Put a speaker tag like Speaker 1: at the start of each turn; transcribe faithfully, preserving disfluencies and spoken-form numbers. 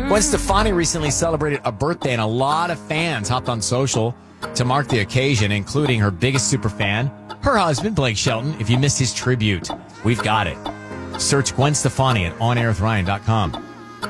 Speaker 1: Gwen Stefani recently celebrated a birthday, and a lot of fans hopped on social to mark the occasion, including her biggest superfan, her husband, Blake Shelton. If you missed his tribute, we've got it. Search Gwen Stefani at on air with ryan dot com.